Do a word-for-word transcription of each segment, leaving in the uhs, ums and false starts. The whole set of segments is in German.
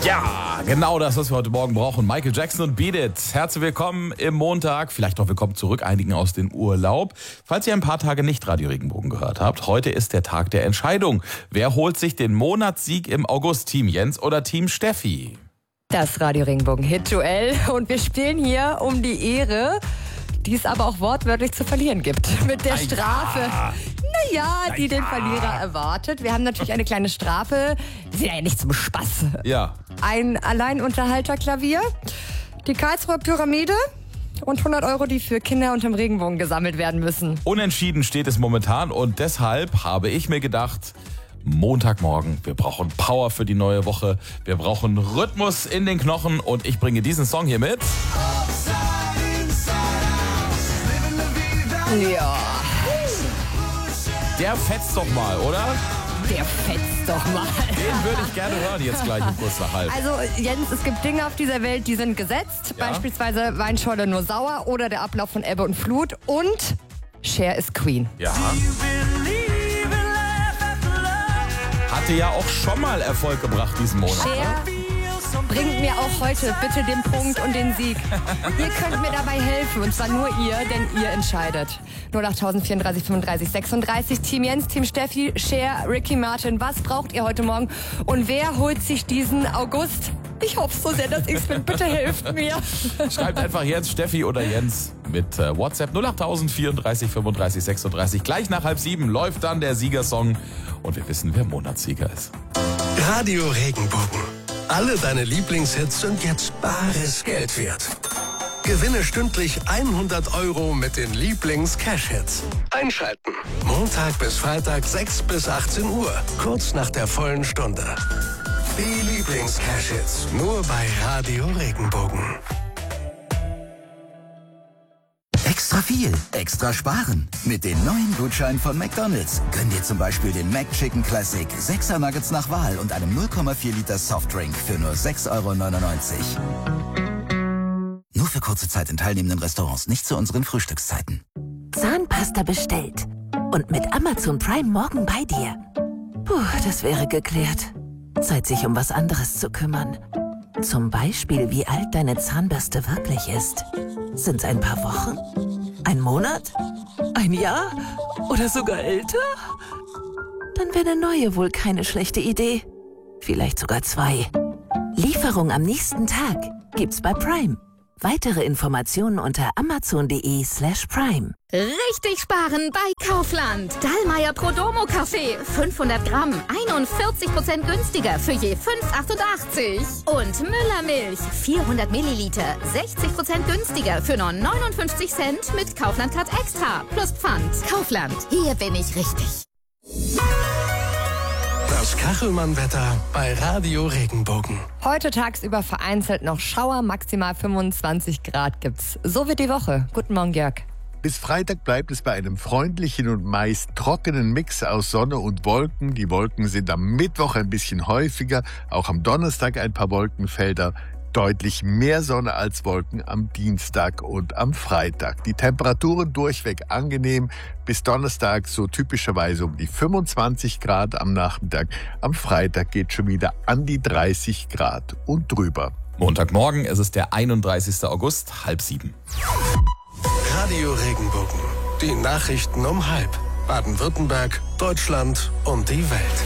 Ja, genau das, was wir heute Morgen brauchen. Michael Jackson und Beat It. Herzlich willkommen im Montag. Vielleicht noch willkommen zurück, einigen aus dem Urlaub. Falls ihr ein paar Tage nicht Radio Regenbogen gehört habt, heute ist der Tag der Entscheidung. Wer holt sich den Monatssieg im August? Team Jens oder Team Steffi? Das Radio Regenbogen Hit-Duell. Und wir spielen hier um die Ehre, die es aber auch wortwörtlich zu verlieren gibt. Mit der Strafe. Naja, die den Verlierer erwartet. Wir haben natürlich eine kleine Strafe. Wir sind ja nicht zum Spaß. Ja. Ein Alleinunterhalterklavier, die Karlsruher Pyramide und hundert Euro, die für Kinder unterm Regenbogen gesammelt werden müssen. Unentschieden steht es momentan und deshalb habe ich mir gedacht, Montagmorgen, wir brauchen Power für die neue Woche, wir brauchen Rhythmus in den Knochen und ich bringe diesen Song hier mit. Ja. Der fetzt doch mal, oder? Der fetzt doch mal. Den würde ich gerne hören jetzt gleich um kurz nach halb. Also Jens, es gibt Dinge auf dieser Welt, die sind gesetzt. Ja. Beispielsweise Weinschorle nur sauer oder der Ablauf von Ebbe und Flut. Und Cher ist Queen. Ja. Hatte ja auch schon mal Erfolg gebracht diesen Monat. Cher bringt mir auch heute bitte den Punkt und den Sieg. Ihr könnt mir dabei helfen, und zwar nur ihr, denn ihr entscheidet. null acht vierunddreißig fünfunddreißig sechsunddreißig, Team Jens, Team Steffi, Cher, Ricky Martin. Was braucht ihr heute Morgen? Und wer holt sich diesen August? Ich hoffe so sehr, dass ich's bin. Bitte helft mir. Schreibt einfach Jens, Steffi oder Jens mit äh, WhatsApp null acht vierunddreißig fünfunddreißig sechsunddreißig. Gleich nach halb sieben läuft dann der Siegersong und wir wissen, wer Monatssieger ist. Radio Regenbogen. Alle deine Lieblingshits sind jetzt bares Geld wert. Gewinne stündlich hundert Euro mit den Lieblings-Cash-Hits. Einschalten. Montag bis Freitag sechs bis achtzehn Uhr. Kurz nach der vollen Stunde. Die Lieblings-Cash-Hits. Nur bei Radio Regenbogen. Extra viel, extra sparen. Mit den neuen Gutscheinen von McDonald's. Gönn dir zum Beispiel den McChicken Classic, sechser Nuggets nach Wahl und einem null Komma vier Liter Softdrink für nur sechs Euro neunundneunzig. Nur für kurze Zeit in teilnehmenden Restaurants, nicht zu unseren Frühstückszeiten. Zahnpasta bestellt. Und mit Amazon Prime morgen bei dir. Puh, das wäre geklärt. Zeit, sich um was anderes zu kümmern. Zum Beispiel, wie alt deine Zahnbürste wirklich ist. Sind's ein paar Wochen? Ein Monat? Ein Jahr? Oder sogar älter? Dann wäre eine neue wohl keine schlechte Idee. Vielleicht sogar zwei. Lieferung am nächsten Tag gibt's bei Prime. Weitere Informationen unter amazon.de slash prime. Richtig sparen bei Kaufland. Dallmayr Prodomo Kaffee. fünfhundert Gramm. einundvierzig Prozent günstiger für je fünf Euro achtundachtzig. Und Müllermilch. vierhundert Milliliter. sechzig Prozent günstiger für nur neunundfünfzig Cent mit Kaufland Card Extra. Plus Pfand. Kaufland. Hier bin ich richtig. Das Kachelmann-Wetter bei Radio Regenbogen. Heute tagsüber vereinzelt noch Schauer, maximal fünfundzwanzig Grad gibt's. So wird die Woche. Guten Morgen, Jörg. Bis Freitag bleibt es bei einem freundlichen und meist trockenen Mix aus Sonne und Wolken. Die Wolken sind am Mittwoch ein bisschen häufiger, auch am Donnerstag ein paar Wolkenfelder. Deutlich mehr Sonne als Wolken am Dienstag und am Freitag. Die Temperaturen durchweg angenehm. Bis Donnerstag so typischerweise um die fünfundzwanzig Grad am Nachmittag. Am Freitag geht schon wieder an die dreißig Grad und drüber. Montagmorgen, es ist der einunddreißigster August, halb sieben. Radio Regenbogen. Die Nachrichten um halb. Baden-Württemberg, Deutschland und die Welt.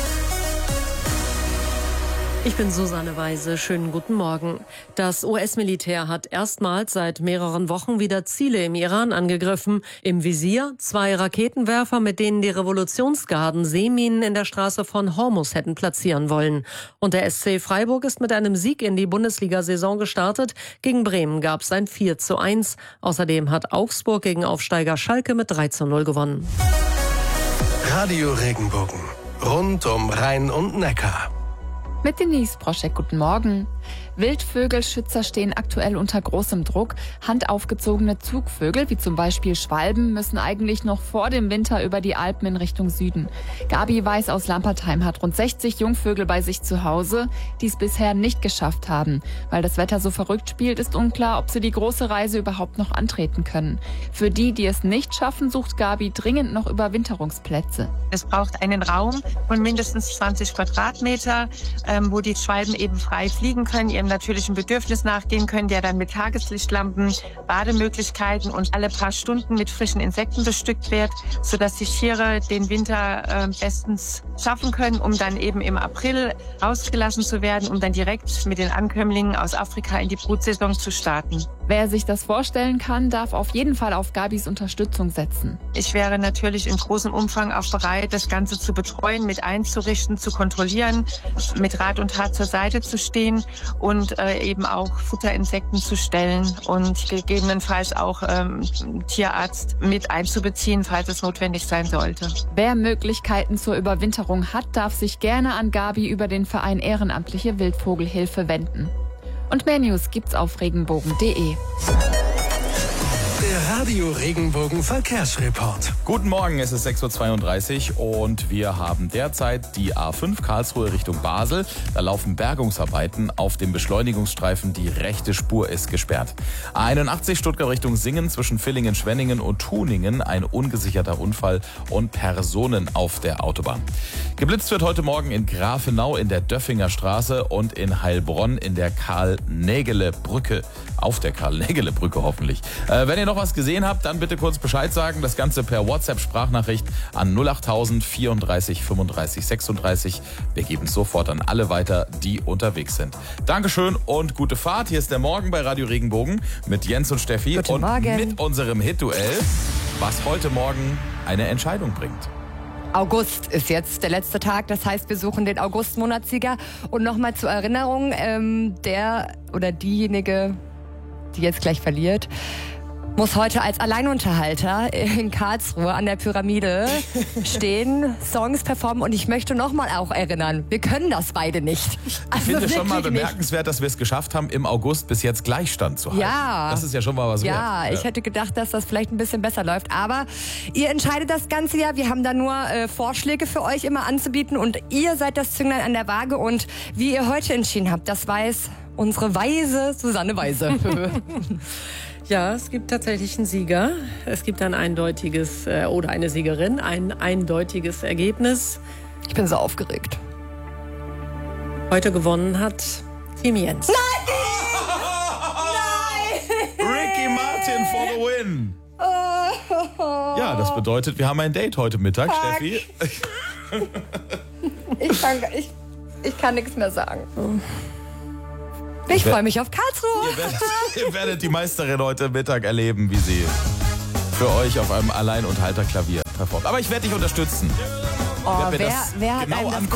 Ich bin Susanne Weise. Schönen guten Morgen. Das U S-Militär hat erstmals seit mehreren Wochen wieder Ziele im Iran angegriffen. Im Visier zwei Raketenwerfer, mit denen die Revolutionsgarden Seeminen in der Straße von Hormuz hätten platzieren wollen. Und der S C Freiburg ist mit einem Sieg in die Bundesliga-Saison gestartet. Gegen Bremen gab es ein vier zu eins. Außerdem hat Augsburg gegen Aufsteiger Schalke mit drei zu null gewonnen. Radio Regenbogen. Rund um Rhein und Neckar. Mit Denise Broschek, guten Morgen. Wildvögelschützer stehen aktuell unter großem Druck. Handaufgezogene Zugvögel, wie zum Beispiel Schwalben, müssen eigentlich noch vor dem Winter über die Alpen in Richtung Süden. Gabi Weiß aus Lampertheim hat rund sechzig Jungvögel bei sich zu Hause, die es bisher nicht geschafft haben. Weil das Wetter so verrückt spielt, ist unklar, ob sie die große Reise überhaupt noch antreten können. Für die, die es nicht schaffen, sucht Gabi dringend noch Überwinterungsplätze. Es braucht einen Raum von mindestens zwanzig Quadratmeter, ähm, wo die Schwalben eben frei fliegen können, ihrem natürlichen Bedürfnis nachgehen können, der dann mit Tageslichtlampen, Bademöglichkeiten und alle paar Stunden mit frischen Insekten bestückt wird, sodass die Tiere den Winter äh, bestens schaffen können, um dann eben im April rausgelassen zu werden, um dann direkt mit den Ankömmlingen aus Afrika in die Brutsaison zu starten. Wer sich das vorstellen kann, darf auf jeden Fall auf Gabis Unterstützung setzen. Ich wäre natürlich in großem Umfang auch bereit, das Ganze zu betreuen, mit einzurichten, zu kontrollieren, mit Rat und Tat zur Seite zu stehen und äh, eben auch Futterinsekten zu stellen und gegebenenfalls auch ähm, Tierarzt mit einzubeziehen, falls es notwendig sein sollte. Wer Möglichkeiten zur Überwinterung hat, darf sich gerne an Gabi über den Verein Ehrenamtliche Wildvogelhilfe wenden. Und mehr News gibt's auf regenbogen punkt de. Der Radio Regenbogen Verkehrsreport. Guten Morgen, es ist sechs Uhr zweiunddreißig und wir haben derzeit die A fünf Karlsruhe Richtung Basel. Da laufen Bergungsarbeiten auf dem Beschleunigungsstreifen. Die rechte Spur ist gesperrt. A einundachtzig Stuttgart Richtung Singen zwischen Villingen, Schwenningen und Tuningen. Ein ungesicherter Unfall und Personen auf der Autobahn. Geblitzt wird heute Morgen in Grafenau in der Döffinger Straße und in Heilbronn in der Karl-Nägele-Brücke. Auf der Karl-Nägele-Brücke hoffentlich. Äh, wenn ihr noch was gesehen habt, dann bitte kurz Bescheid sagen. Das Ganze per WhatsApp-Sprachnachricht an null achttausend vierunddreißig fünfunddreißig sechsunddreißig. Wir geben es sofort an alle weiter, die unterwegs sind. Dankeschön und gute Fahrt. Hier ist der Morgen bei Radio Regenbogen mit Jens und Steffi. Guten und Morgen. Mit unserem Hit-Duell, was heute Morgen eine Entscheidung bringt. August ist jetzt der letzte Tag, das heißt, wir suchen den August-Monatssieger. Und nochmal zur Erinnerung, ähm, der oder diejenige, die jetzt gleich verliert, muss heute als Alleinunterhalter in Karlsruhe an der Pyramide stehen, Songs performen und ich möchte nochmal auch erinnern, wir können das beide nicht. Also ich finde es schon mal bemerkenswert, nicht. dass wir es geschafft haben, im August bis jetzt Gleichstand zu halten. Ja. Das ist ja schon mal was wert. Ja, ich hätte gedacht, dass das vielleicht ein bisschen besser läuft, aber ihr entscheidet das ganze ja. Wir haben da nur äh, Vorschläge für euch immer anzubieten und ihr seid das Zünglein an der Waage und wie ihr heute entschieden habt, das weiß unsere weise Susanne Weise. Ja, es gibt tatsächlich einen Sieger. Es gibt ein eindeutiges, äh, oder eine Siegerin, ein eindeutiges Ergebnis. Ich bin so aufgeregt. Heute gewonnen hat Team Jens. Nein! Nein! Ricky Martin for the win. Ja, das bedeutet, wir haben ein Date heute Mittag, Fuck. Steffi. Ich kann, ich, ich kann nichts mehr sagen. Ich freue mich auf Karlsruhe. Ihr werdet, ihr werdet die Meisterin heute Mittag erleben, wie sie für euch auf einem Alleinunterhalterklavier performt. Aber ich werde dich unterstützen. Oh, ich werd mir wer, das wer hat genau einem das angucken.